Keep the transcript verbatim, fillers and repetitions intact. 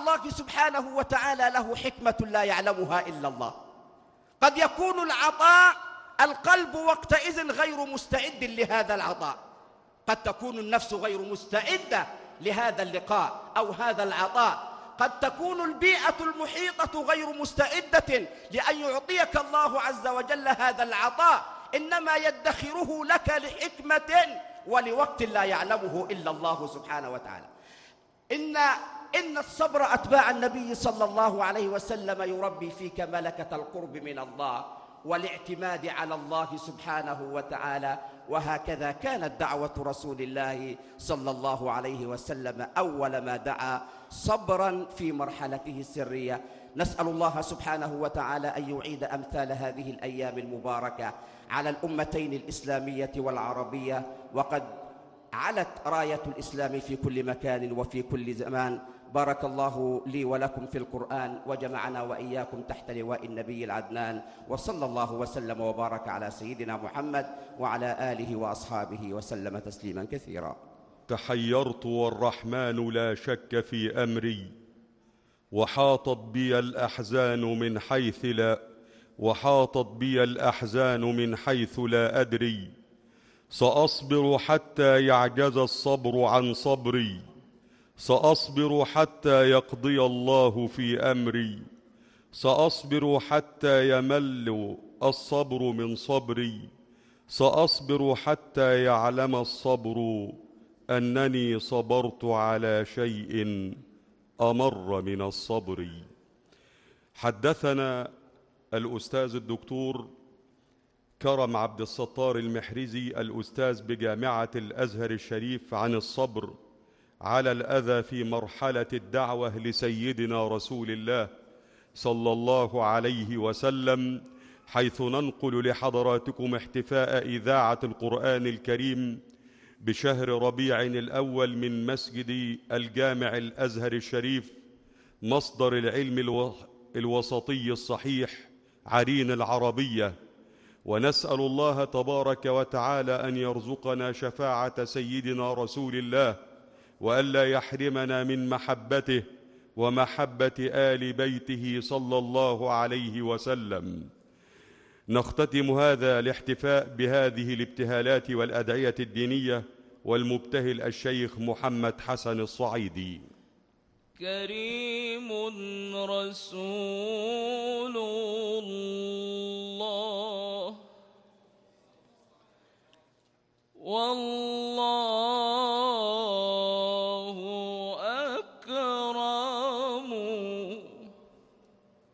الله سبحانه وتعالى له حكمة لا يعلمها إلا الله. قد يكون العطاء القلب وقتئذ غير مستعد لهذا العطاء، قد تكون النفس غير مستعدة لهذا اللقاء أو هذا العطاء، قد تكون البيئة المحيطة غير مستعدة لأن يعطيك الله عز وجل هذا العطاء، إنما يدخره لك لحكمة ولوقت لا يعلمه إلا الله سبحانه وتعالى. إن إن الصبر أتباع النبي صلى الله عليه وسلم يربي فيك ملكة القرب من الله والاعتماد على الله سبحانه وتعالى. وهكذا كانت دعوة رسول الله صلى الله عليه وسلم أول ما دعا صبرا في مرحلته السرية. نسأل الله سبحانه وتعالى أن يعيد أمثال هذه الأيام المباركة على الأمتين الإسلامية والعربية، وقد علت راية الإسلام في كل مكان وفي كل زمان. بارك الله لي ولكم في القرآن وجمعنا وإياكم تحت لواء النبي العدنان، وصلى الله وسلم وبارك على سيدنا محمد وعلى آله وأصحابه وسلم تسليما كثيرا. تحيرت والرحمن لا شك في أمري، وحاطت بي الأحزان من حيث لا وحاطت بي الأحزان من حيث لا أدري. سأصبر حتى يعجز الصبر عن صبري، سأصبر حتى يقضي الله في أمري، سأصبر حتى يمل الصبر من صبري، سأصبر حتى يعلم الصبر أنني صبرت على شيء أمر من الصبر. حدثنا الأستاذ الدكتور كرم عبد الستار المحرزي الأستاذ بجامعة الأزهر الشريف عن الصبر على الأذى في مرحلة الدعوة لسيدنا رسول الله صلى الله عليه وسلم، حيث ننقل لحضراتكم احتفاء إذاعة القرآن الكريم بشهر ربيع الأول من مسجد الجامع الأزهر الشريف، مصدر العلم الوسطي الصحيح عرين العربية. ونسأل الله تبارك وتعالى أن يرزقنا شفاعة سيدنا رسول الله، وألا يحرمنا من محبته ومحبة آل بيته صلى الله عليه وسلم. نختتم هذا الاحتفاء بهذه الابتهالات والأدعية الدينية، والمبتهل الشيخ محمد حسن الصعيدي. كريم رسول